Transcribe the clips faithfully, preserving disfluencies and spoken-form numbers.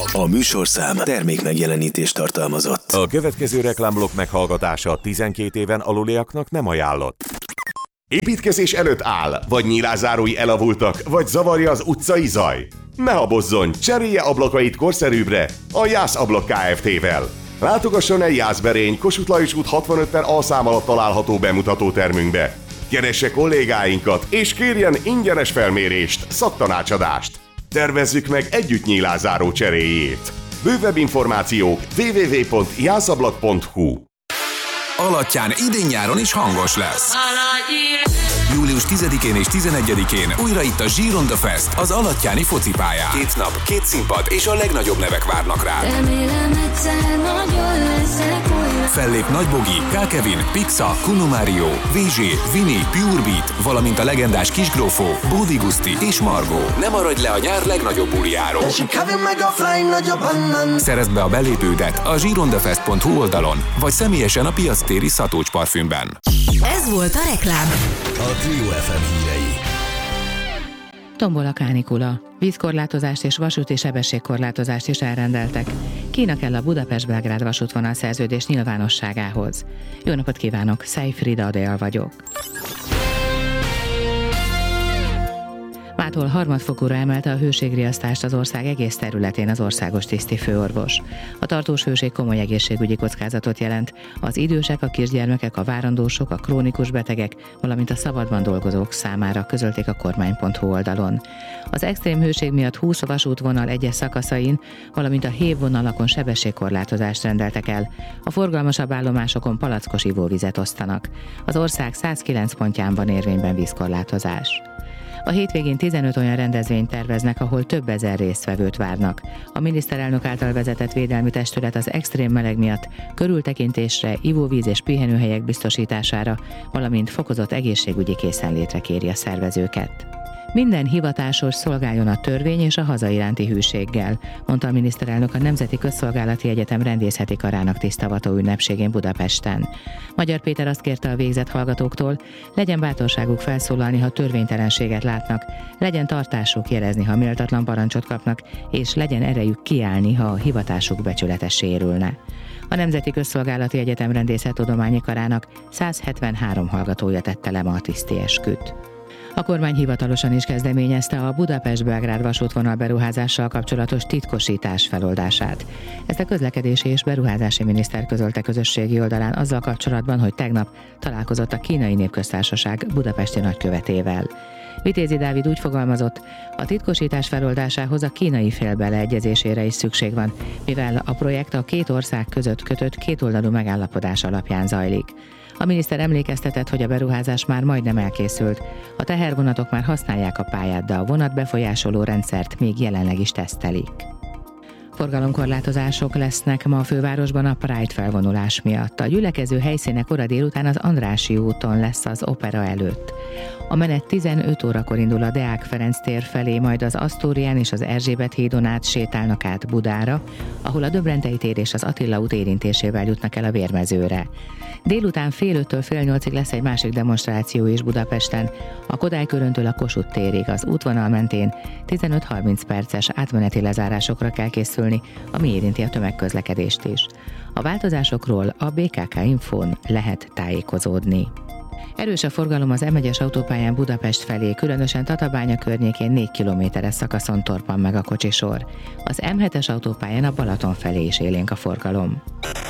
A műsorszám termék megjelenítést tartalmazott. A következő reklámblokk meghallgatása tizenkét éven aluliaknak nem ajánlott. Építkezés előtt áll, vagy nyílászárói elavultak, vagy zavarja az utcai zaj? Ne habozzon, cserélje ablakait korszerűbbre a Jász Ablak Kft-vel. Látogasson el Jászberény, Kossuth Lajos út hatvanöt per A szám alatt található bemutató termünkbe. Keresse kollégáinkat, és kérjen ingyenes felmérést, szaktanácsadást. Tervezzük meg együtt nyílászáró cseréjét. Bővebb információk double-u double-u double-u pont jászablak pont hu. Alattyán idén-nyáron is hangos lesz. július tizedikén és tizenegyedikén újra itt a Gironda Fest, az alattyáni focipályán. Két nap, két színpad és a legnagyobb nevek várnak rá. Fellép Nagy Bogi, K. Kevin, Pixa, Kuno Mario, vé zsé, Vini, Pure Beat, valamint a legendás Kisgrófó, Bódi Guszti és Margó. Ne maradj le a nyár legnagyobb bulijáról. Szerezd be a belépődet a girondafest pont hu oldalon, vagy személyesen a piactéri Szatócs parfümben. Ez volt a reklám. A Trio ef em hírei. Tombol a kánikula. Vízkorlátozást és vasúti sebességkorlátozást is elrendeltek. Kína kell a Budapest-Belgrád vasútvonal szerződés nyilvánosságához. Jó napot kívánok, Szejfrida Adél vagyok. Mától harmadfokúra emelte a hőségriasztást az ország egész területén az országos tisztifőorvos. A tartós hőség komoly egészségügyi kockázatot jelent. Az idősek, a kisgyermekek, a várandósok, a krónikus betegek, valamint a szabadban dolgozók számára, közölték a kormány pont hu oldalon. Az extrém hőség miatt húsz vasútvonal egyes szakaszain, valamint a hévvonalakon sebességkorlátozást rendeltek el. A forgalmasabb állomásokon palackos ivóvizet osztanak. Az ország százkilenc pontján van érvényben vízkorlátozás. A hétvégén tizenöt olyan rendezvényt terveznek, ahol több ezer résztvevőt várnak. A miniszterelnök által vezetett védelmi testület az extrém meleg miatt körültekintésre, ivóvíz és pihenőhelyek biztosítására, valamint fokozott egészségügyi készenlétre kéri a szervezőket. Minden hivatásos szolgáljon a törvény és a haza iránti hűséggel, mondta a miniszterelnök a Nemzeti Közszolgálati Egyetem rendészeti karának tisztavató ünnepségén Budapesten. Magyar Péter azt kérte a végzett hallgatóktól, legyen bátorságuk felszólalni, ha törvénytelenséget látnak, legyen tartásuk jelezni, ha méltatlan parancsot kapnak, és legyen erejük kiállni, ha a hivatásuk becsülete sérülne. A Nemzeti Közszolgálati Egyetem rendészettudományi karának száz hetvenhárom hallgatója tette le ma a tiszti esküt. A kormány hivatalosan is kezdeményezte a Budapest-Belgrád vasútvonal beruházással kapcsolatos titkosítás feloldását. Ezt a közlekedési és beruházási miniszter közölte közösségi oldalán azzal kapcsolatban, hogy tegnap találkozott a Kínai Népköztársaság budapesti nagykövetével. Vitézi Dávid úgy fogalmazott, a titkosítás feloldásához a kínai fél beleegyezésére is szükség van, mivel a projekt a két ország között kötött kétoldalú megállapodás alapján zajlik. A miniszter emlékeztetett, hogy a beruházás már majdnem elkészült. A tehervonatok már használják a pályát, de a vonat befolyásoló rendszert még jelenleg is tesztelik. Forgalomkorlátozások lesznek ma a fővárosban a Pride felvonulás miatt. A gyülekező helyszíne kora délután az Andrássy úton lesz az opera előtt. A menet tizenöt órakor indul a Deák Ferenc tér felé, majd az Asztórián és az Erzsébet hídon át sétálnak át Budára, ahol a Döbrentei tér és az Attila út érintésével jutnak el a Vérmezőre. Délután fél öttől fél nyolcig lesz egy másik demonstráció is Budapesten. A Kodály köröntől a Kossuth térig az útvonal mentén tizenöt-harminc perces átmeneti lezárásokra kell készülni, ami érinti a tömegközlekedést is. A változásokról a bé ká ká Infón lehet tájékozódni. Erős a forgalom az em egyes autópályán Budapest felé, különösen Tatabánya környékén négy kilométeres szakaszon torpan meg a kocsisor. Az em hetes autópályán a Balaton felé is élénk a forgalom.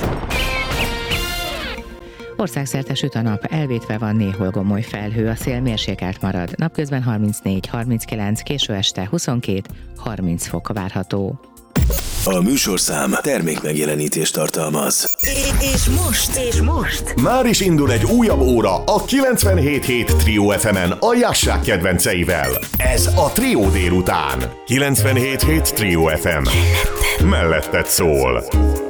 Országszerte süt a nap, elvétve van néhol gomoly felhő, a szél mérsékelt marad. Napközben harmincnégy harminckilenc, késő este huszonkét harminc fok várható. A műsorszám termék megjelenítést tartalmaz. És most, és most. Már is indul egy újabb óra a kilencvenhét hét Trio ef emen a Jassák kedvenceivel. Ez a Trio délután. kilencvenhét hét Trio ef em. Melletted szól.